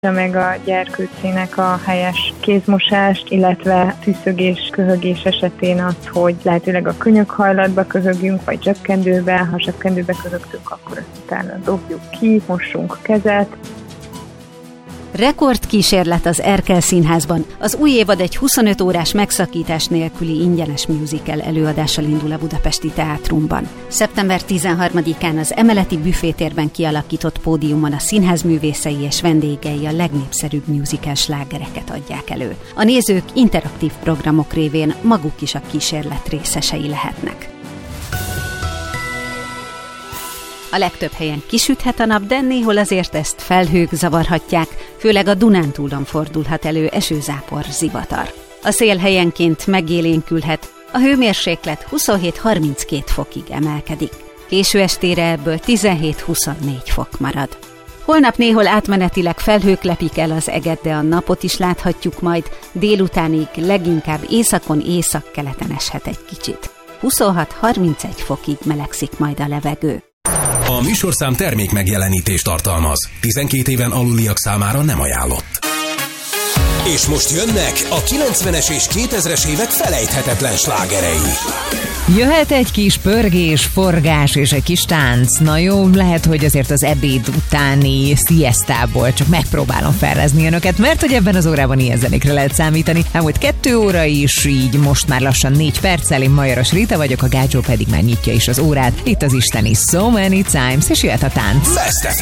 meg a gyerkőcének a helyes kézmosást, illetve tűszögés, köhögés esetén az, hogy lehetőleg a könyökhajlatba köhögjünk, vagy zsebkendőbe. Ha zsebkendőbe köhögtünk, akkor azt utána dobjuk ki, mossunk kezet. Rekordkísérlet az Erkel Színházban. Az új évad egy 25 órás megszakítás nélküli ingyenes musical előadással indul a Budapesti Teátrumban. Szeptember 13-án az emeleti büfétérben kialakított pódiumon a színház művészei és vendégei a legnépszerűbb musical slágereket adják elő. A nézők interaktív programok révén maguk is a kísérlet részesei lehetnek. A legtöbb helyen kisüthet a nap, de néhol azért ezt felhők zavarhatják, főleg a Dunántúlon fordulhat elő esőzápor, zivatar. A szél helyenként megélénkülhet, a hőmérséklet 27-32 fokig emelkedik. Késő estére ebből 17-24 fok marad. Holnap néhol átmenetileg felhők lepik el az eget, de a napot is láthatjuk majd, délutánig leginkább északon, északkeleten eshet egy kicsit. 26-31 fokig melegszik majd a levegő. A műsorszám termék megjelenítést tartalmaz. 12 éven aluliak számára nem ajánlott. És most jönnek a 90-es és 2000-es évek felejthetetlen slágerei. Jöhet egy kis pörgés, forgás és egy kis tánc. Na jó, lehet, hogy azért az ebéd utáni sziasztából csak megpróbálom felrezni önöket, mert hogy ebben az órában ilyen zenékre lehet számítani. Elmúlt 2 óra is, így most már lassan 4 perccel. Én Majoros Rita vagyok, a Gácsó pedig már nyitja is az órát. Itt az isteni So Many Times, és jöhet a tánc.